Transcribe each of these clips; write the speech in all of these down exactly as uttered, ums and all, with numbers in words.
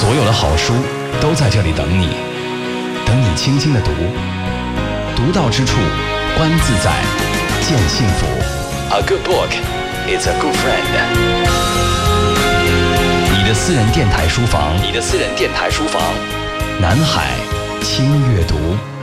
所有的好书都在这里等你，等你轻轻的读，读到之处，观自在，见幸福。A good book is a good friend。你的私人电台书房，你的私人电台书房，南海轻阅读。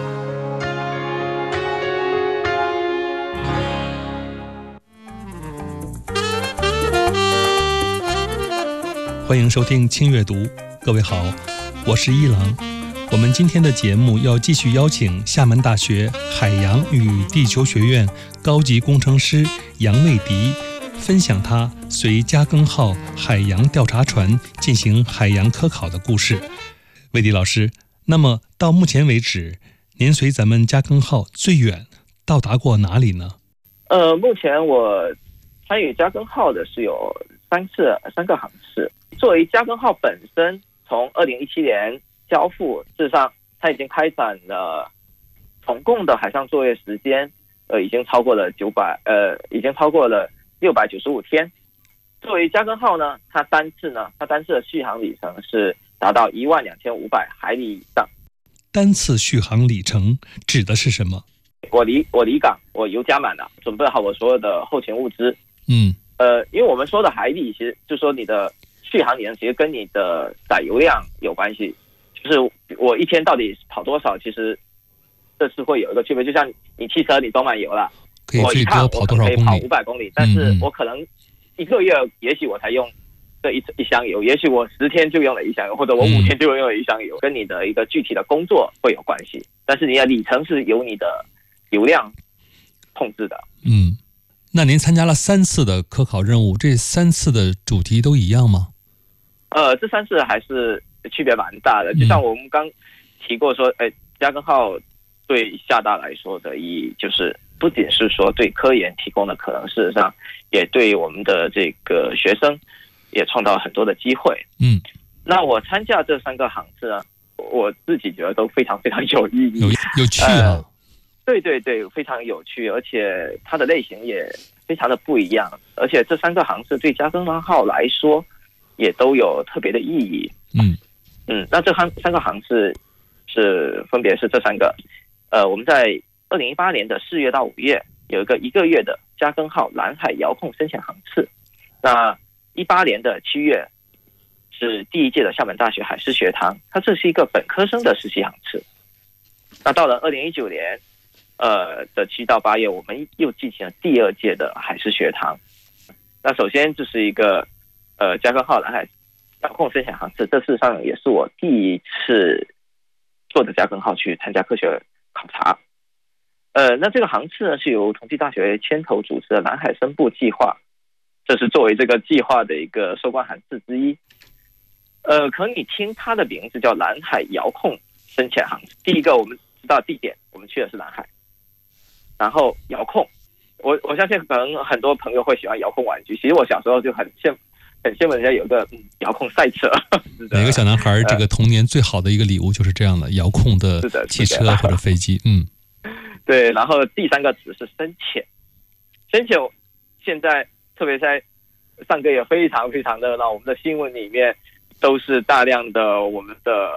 欢迎收听轻阅读，各位好，我是一郎。我们今天的节目要继续邀请厦门大学海洋与地球学院高级工程师杨卫迪分享他随加更号海洋调查船进行海洋科考的故事。卫迪老师，那么到目前为止，您随咱们加更号最远到达过哪里呢？ 呃，目前我参与加更号的是有三次三个航次。作为加更号本身，从二零一七年交付，事实上它已经开展了总共的海上作业时间，呃，已经超过了九百，呃，已经超过了六百九十五天。作为加更号呢，它单次呢，它单次的续航里程是达到一万两千五百海里以上。 单次续航里程指的是什么？ 我离我离港，我油加满了，准备好我所有的后勤物资。 嗯， 呃，因为我们说的海里，其实就是说你的续航里程其实跟你的载油量有关系，就是我一天到底跑多少，其实这是会有一个区别。就像你汽车你装满油了， 可以最多跑多少公里？ 我一趟我可以跑五百公里，但是我可能一个月也许我才用这一一箱油，也许我十天就用了一箱油，或者我五天就用了一箱油，跟你的一个具体的工作会有关系。但是你的里程是由你的油量控制的。 嗯，那您参加了三次的科考任务，这三次的主题都一样吗？ 呃，这三次还是区别蛮大的。就像我们刚提过说，哎，加更号对厦大来说的意义，就是不仅是说对科研提供的可能，事实上也对我们的这个学生也创造很多的机会。 嗯， 那我参加这三个航次呢，我自己觉得都非常非常有意义， 有有趣啊。 呃对对对，非常有趣，而且它的类型也非常的不一样，而且这三个航次对加更号来说也都有特别的意义。 嗯嗯，那这三三个航次是分别是这三个，呃，我们在二零一八年的四月到五月有一个一个月的加更号蓝海遥控深潜航次，那一八年的七月是第一届的厦门大学海事学堂，它这是一个本科生的实习航次。那到了二零一九年。呃的七到八月，我们又进行了第二届的海事学堂。那首先这是一个呃加更号蓝海遥控深潜航次，这事实上也是我第一次坐着加更号去参加科学考察。呃，那这个航次呢是由同济大学牵头主持的蓝海深部计划，这是作为这个计划的一个收官航次之一。呃，可能你听它的名字叫蓝海遥控深潜航次，第一个我们知道地点，我们去的是蓝海。然后遥控，我我相信可能很多朋友会喜欢遥控玩具。其实我小时候就很羡很羡慕人家有个、嗯、遥控赛车。 每个小男孩这个童年最好的一个礼物就是这样的遥控的汽车或者飞机。嗯， 对。然后第三个词是深潜，深潜现在特别在上个月非常非常热闹，我们的新闻里面都是大量的我们的